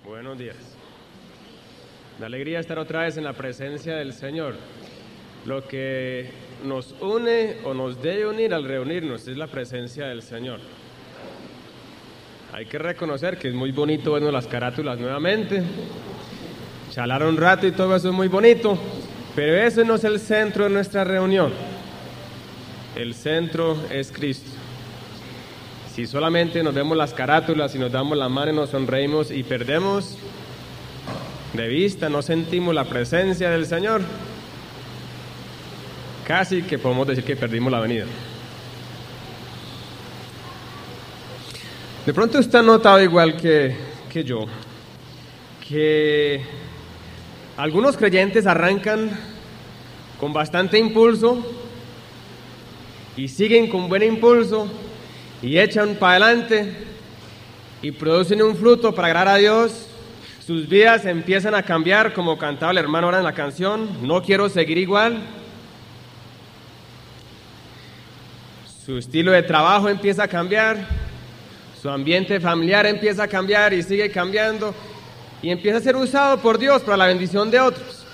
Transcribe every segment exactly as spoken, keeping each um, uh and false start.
Buenos días. La alegría estar otra vez en la presencia del Señor. Lo que nos une o nos debe unir al reunirnos es la presencia del Señor. Hay que reconocer que es muy bonito vernos las carátulas nuevamente, charlar un rato y todo eso es muy bonito, pero ese no es el centro de nuestra reunión. El centro es Cristo. Si solamente nos vemos las carátulas y nos damos la mano y nos sonreímos y perdemos de vista, no sentimos la presencia del Señor, casi que podemos decir que perdimos la venida. De pronto usted ha notado igual que, que yo, que algunos creyentes arrancan con bastante impulso y siguen con buen impulso y echan para adelante y producen un fruto para agradar a Dios. Sus vidas empiezan a cambiar, como cantaba el hermano ahora en la canción, no quiero seguir igual. Su estilo de trabajo empieza a cambiar, su ambiente familiar empieza a cambiar y sigue cambiando y empieza a ser usado por Dios para la bendición de otros.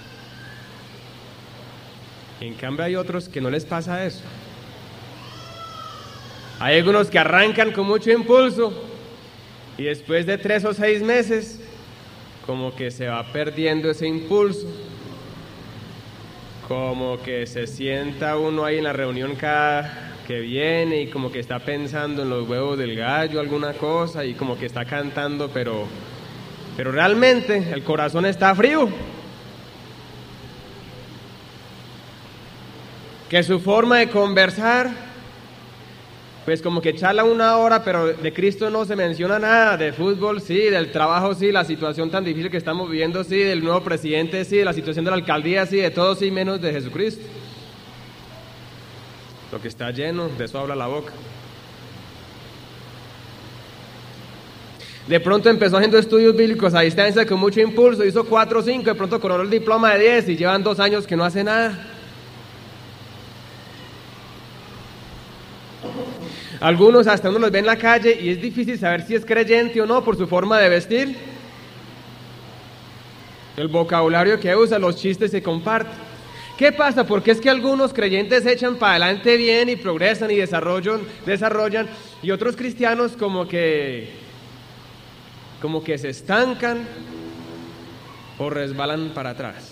En cambio hay otros que no les pasa eso. Hay algunos que arrancan con mucho impulso y después de tres o seis meses como que se va perdiendo ese impulso, como que se sienta uno ahí en la reunión cada que viene y como que está pensando en los huevos del gallo, alguna cosa, y como que está cantando, pero, pero realmente el corazón está frío. Que su forma de conversar, pues como que charla una hora, pero de Cristo no se menciona nada, de fútbol sí, del trabajo sí, la situación tan difícil que estamos viviendo sí, del nuevo presidente sí, de la situación de la alcaldía sí, de todo sí, menos de Jesucristo. Lo que está lleno, de eso habla la boca. De pronto empezó haciendo estudios bíblicos a distancia con mucho impulso, hizo cuatro o cinco, de pronto coronó el diploma de diez y llevan dos años que no hace nada. Algunos hasta uno los ve en la calle y es difícil saber si es creyente o no por su forma de vestir. El vocabulario que usa, los chistes se comparten. ¿Qué pasa? Porque es que algunos creyentes echan para adelante bien y progresan y desarrollan, desarrollan y otros cristianos como que, como que se estancan o resbalan para atrás.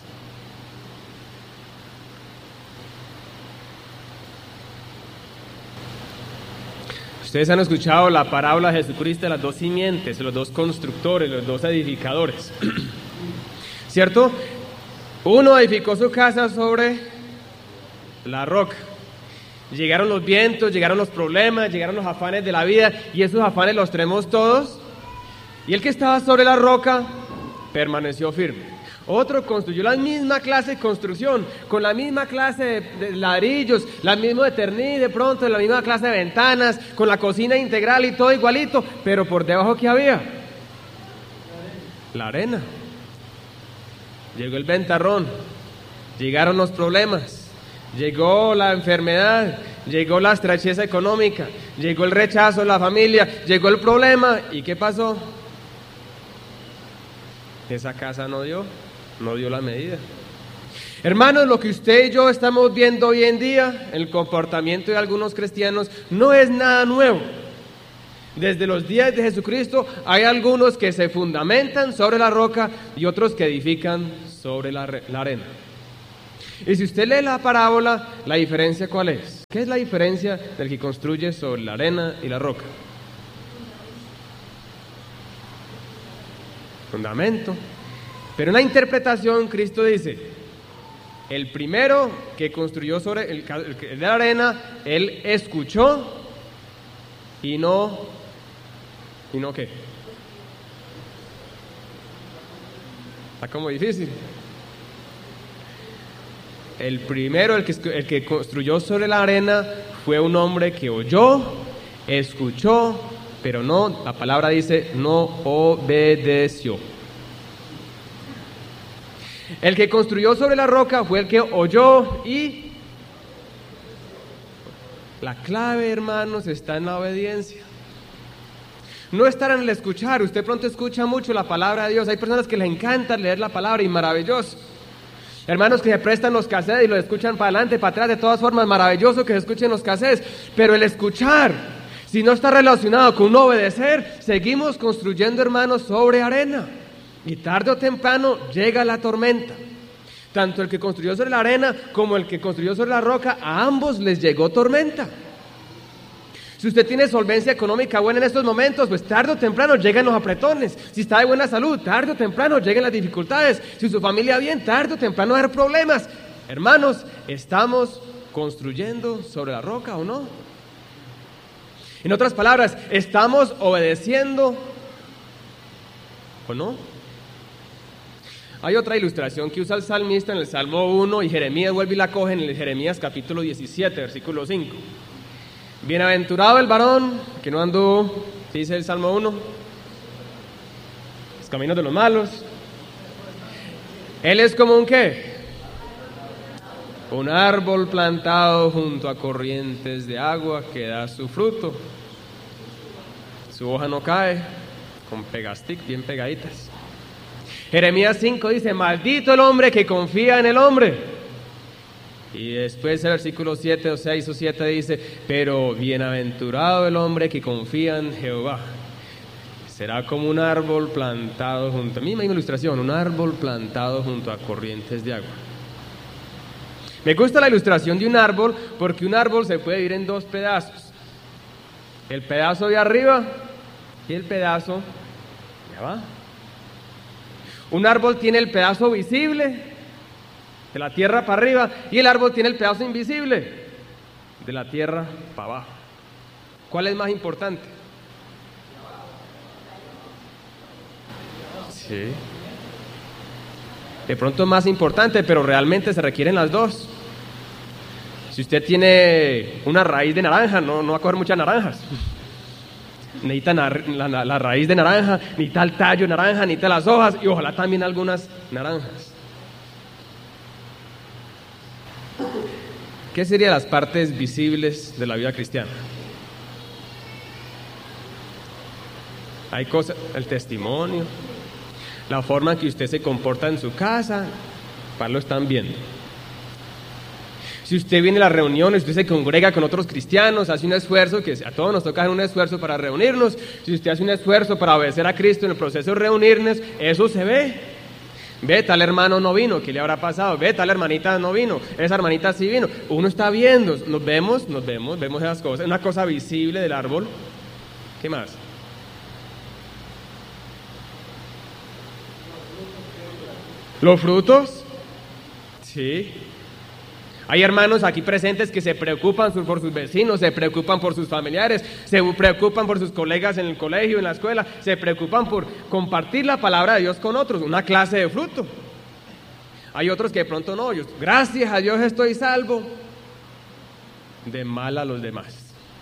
Ustedes han escuchado la parábola de Jesucristo de las dos simientes, los dos constructores, los dos edificadores, ¿cierto? Uno edificó su casa sobre la roca. Llegaron los vientos, llegaron los problemas, llegaron los afanes de la vida, y esos afanes los tenemos todos. Y el que estaba sobre la roca permaneció firme. Otro construyó la misma clase de construcción, con la misma clase de, de ladrillos, la misma de ternil, de pronto, la misma clase de ventanas, con la cocina integral y todo igualito, pero por debajo, ¿qué había? La arena. Llegó el ventarrón, llegaron los problemas, llegó la enfermedad, llegó la estrechez económica, llegó el rechazo de la familia, llegó el problema, ¿y qué pasó? Esa casa no dio, no dio la medida. Hermanos, lo que usted y yo estamos viendo hoy en día, el comportamiento de algunos cristianos, no es nada nuevo. Desde los días de Jesucristo hay algunos que se fundamentan sobre la roca y otros que edifican sobre la, la arena. Y si usted lee la parábola, ¿la diferencia cuál es? ¿Qué es la diferencia del que construye sobre la arena y la roca? Fundamento. Pero en la interpretación Cristo dice, el primero que construyó sobre el, el de la arena, él escuchó y no, ¿y no qué? Está como difícil. El primero, el que, el que construyó sobre la arena, fue un hombre que oyó, escuchó, pero no, la palabra dice, no obedeció. El que construyó sobre la roca fue el que oyó y la clave, hermanos, está en la obediencia. No estar en el escuchar. Usted pronto escucha mucho la palabra de Dios. Hay personas que les encanta leer la palabra y maravilloso. Hermanos que se prestan los cassettes y lo escuchan para adelante, para atrás, de todas formas, maravilloso que se escuchen los cassettes. Pero el escuchar, si no está relacionado con un obedecer, seguimos construyendo, hermanos, sobre arena. Y tarde o temprano llega la tormenta. Tanto el que construyó sobre la arena como el que construyó sobre la roca, a ambos les llegó tormenta. Si usted tiene solvencia económica buena en estos momentos, pues tarde o temprano llegan los apretones. Si está de buena salud, tarde o temprano llegan las dificultades. Si su familia bien, tarde o temprano va a haber problemas. Hermanos, ¿estamos construyendo sobre la roca o no? En otras palabras, ¿estamos obedeciendo o no? Hay otra ilustración que usa el salmista en el Salmo uno y Jeremías vuelve y la coge en el Jeremías capítulo diecisiete, versículo cinco. Bienaventurado el varón que no anduvo, dice el Salmo uno, los caminos de los malos. Él es como un ¿qué? Un árbol plantado junto a corrientes de agua que da su fruto. Su hoja no cae, con pegastic bien pegaditas. Jeremías cinco dice, maldito el hombre que confía en el hombre. Y después el versículo siete o seis o siete dice, pero bienaventurado el hombre que confía en Jehová. Será como un árbol plantado junto, a misma ilustración, un árbol plantado junto a corrientes de agua. Me gusta la ilustración de un árbol porque un árbol se puede dividir en dos pedazos. El pedazo de arriba y el pedazo de abajo. Un árbol tiene el pedazo visible de la tierra para arriba y el árbol tiene el pedazo invisible de la tierra para abajo. ¿Cuál es más importante? Sí. De pronto es más importante, pero realmente se requieren las dos. Si usted tiene una raíz de naranja, no, no va a coger muchas naranjas. Necesita la, la, la raíz de naranja, necesita el tallo de naranja, necesita las hojas y ojalá también algunas naranjas. ¿Qué serían las partes visibles de la vida cristiana? Hay cosas, el testimonio, la forma en que usted se comporta en su casa, para lo están viendo. Si usted viene a las reuniones, usted se congrega con otros cristianos, hace un esfuerzo, que a todos nos toca hacer un esfuerzo para reunirnos. Si usted hace un esfuerzo para obedecer a Cristo en el proceso de reunirnos, eso se ve. Ve, tal hermano no vino, ¿qué le habrá pasado? Ve, tal hermanita no vino, esa hermanita sí vino. Uno está viendo, nos vemos, nos vemos, vemos esas cosas. Una cosa visible del árbol. ¿Qué más? ¿Los frutos? Sí. Hay hermanos aquí presentes que se preocupan por sus vecinos, se preocupan por sus familiares, se preocupan por sus colegas en el colegio, en la escuela, se preocupan por compartir la palabra de Dios con otros, una clase de fruto. Hay otros que de pronto no, yo, gracias a Dios estoy salvo, de mal a los demás.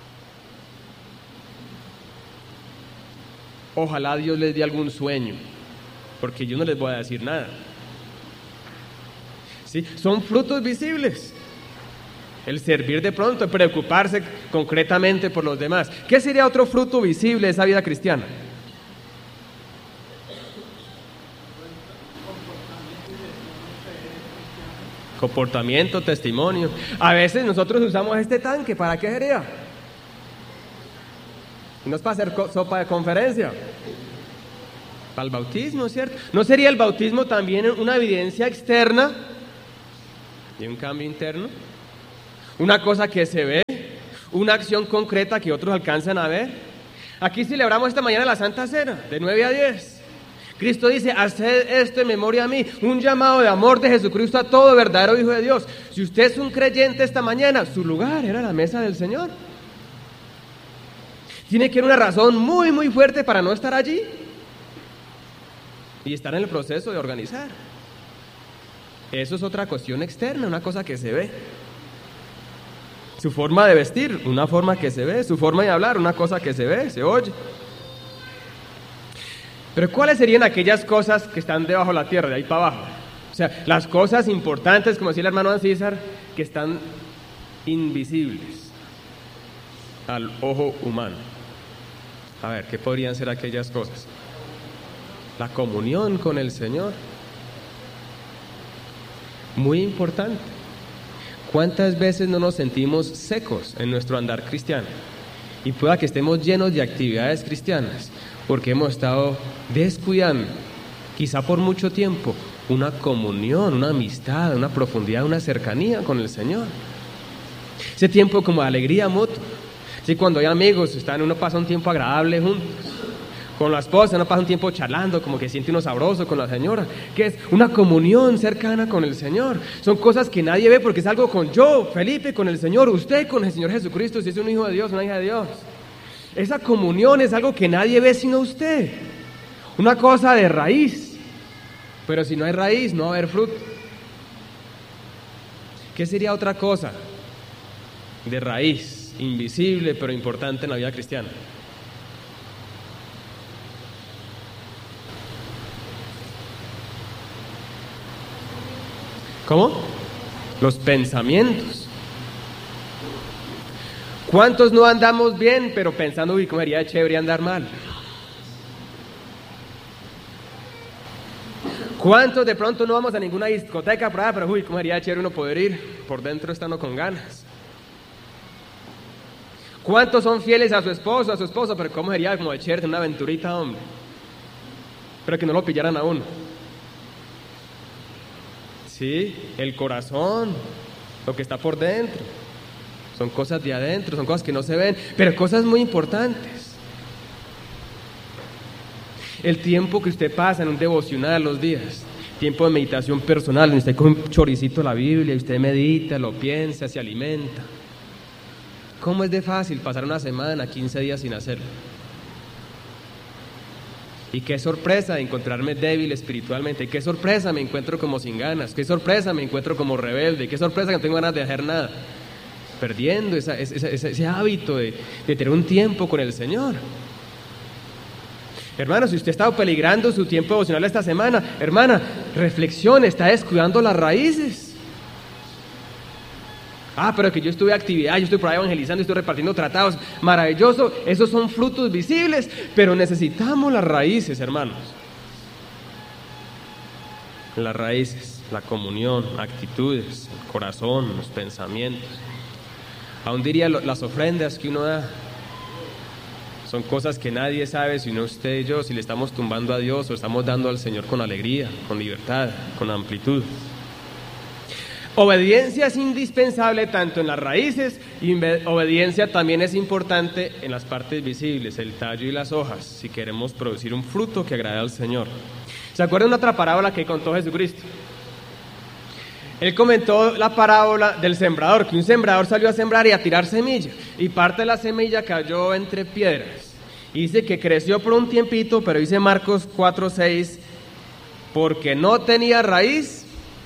Ojalá Dios les dé algún sueño, porque yo no les voy a decir nada. ¿Sí? Son frutos visibles. El servir de pronto, el preocuparse concretamente por los demás. ¿Qué sería otro fruto visible de esa vida cristiana? Comportamiento, testimonio. A veces nosotros usamos este tanque, ¿para qué sería? No es para hacer co- sopa de conferencia. Para el bautismo, ¿cierto? ¿No sería el bautismo también una evidencia externa y un cambio interno? Una cosa que se ve, una acción concreta que otros alcanzan a ver. Aquí celebramos esta mañana la Santa Cena, de nueve a diez. Cristo dice, haced esto en memoria a mí, un llamado de amor de Jesucristo a todo verdadero Hijo de Dios. Si usted es un creyente esta mañana, su lugar era la mesa del Señor. Tiene que haber una razón muy, muy fuerte para no estar allí y estar en el proceso de organizar. Eso es otra cuestión externa, una cosa que se ve. Su forma de vestir, una forma que se ve. Su forma de hablar, una cosa que se ve, se oye. Pero ¿cuáles serían aquellas cosas que están debajo de la tierra, de ahí para abajo? O sea, las cosas importantes, como decía el hermano César, que están invisibles al ojo humano. A ver, ¿qué podrían ser aquellas cosas? La comunión con el Señor. Muy importante. ¿Cuántas veces no nos sentimos secos en nuestro andar cristiano? Y pueda que estemos llenos de actividades cristianas, porque hemos estado descuidando, quizá por mucho tiempo, una comunión, una amistad, una profundidad, una cercanía con el Señor. Ese tiempo como de alegría mutua. Sí, cuando hay amigos, están, uno pasa un tiempo agradable juntos. Con la esposa uno pasa un tiempo charlando, como que siente uno sabroso con la señora, que es una comunión cercana con el Señor. Son cosas que nadie ve porque es algo con yo, Felipe, con el Señor, usted con el Señor Jesucristo, si es un hijo de Dios, una hija de Dios. Esa comunión es algo que nadie ve sino usted. Una cosa de raíz. Pero si no hay raíz, no va a haber fruto. ¿Qué sería otra cosa de raíz, invisible pero importante en la vida cristiana? ¿Cómo? Los pensamientos. ¿Cuántos no andamos bien, pero pensando, uy, cómo sería chévere andar mal? ¿Cuántos de pronto no vamos a ninguna discoteca por allá, pero uy, cómo sería chévere uno poder ir por dentro estando con ganas? ¿Cuántos son fieles a su esposo, a su esposo, pero cómo sería como de chévere una aventurita, hombre? Pero que no lo pillaran a uno. Sí, el corazón, lo que está por dentro, son cosas de adentro, son cosas que no se ven, pero cosas muy importantes. El tiempo que usted pasa en un devocional los días, tiempo de meditación personal, donde usted coge un choricito de la Biblia y usted medita, lo piensa, se alimenta. ¿Cómo es de fácil pasar una semana, quince días sin hacerlo? Y qué sorpresa encontrarme débil espiritualmente, y qué sorpresa me encuentro como sin ganas, qué sorpresa me encuentro como rebelde, qué sorpresa que no tengo ganas de hacer nada, perdiendo esa, esa, ese, ese hábito de, de tener un tiempo con el Señor. Hermano, si usted ha estado peligrando su tiempo devocional esta semana, hermana, reflexione, está descuidando las raíces. Ah, pero que yo estuve en actividad, yo estoy por ahí evangelizando, estoy repartiendo tratados, maravilloso, esos son frutos visibles, pero necesitamos las raíces, hermanos. Las raíces, la comunión, actitudes, el corazón, los pensamientos. Aún diría las ofrendas que uno da, son cosas que nadie sabe, sino usted y yo, si le estamos tumbando a Dios o estamos dando al Señor con alegría, con libertad, con amplitud. Obediencia es indispensable tanto en las raíces y obediencia también es importante en las partes visibles, el tallo y las hojas, si queremos producir un fruto que agrade al Señor. ¿Se acuerdan de otra parábola que contó Jesucristo? Él comentó la parábola del sembrador, que un sembrador salió a sembrar y a tirar semilla, y parte de la semilla cayó entre piedras. Y dice que creció por un tiempito, pero dice Marcos cuatro seis, porque no tenía raíz,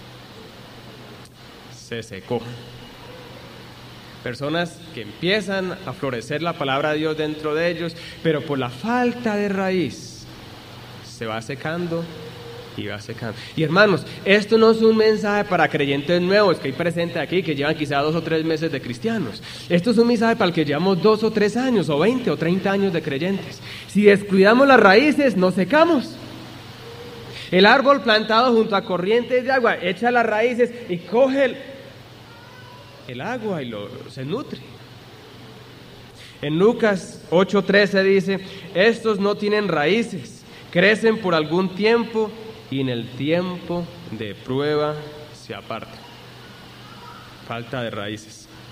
se secó. Personas que empiezan a florecer la palabra de Dios dentro de ellos, pero por la falta de raíz se va secando y va secando. Y hermanos, esto no es un mensaje para creyentes nuevos que hay presentes aquí, que llevan quizá dos o tres meses de cristianos. Esto es un mensaje para el que llevamos dos o tres años, o veinte o treinta años de creyentes. Si descuidamos las raíces, nos secamos. El árbol plantado junto a corrientes de agua echa las raíces y coge el, el agua y lo, se nutre. En Lucas ocho trece dice, estos no tienen raíces, crecen por algún tiempo y en el tiempo de prueba se apartan. Falta de raíces.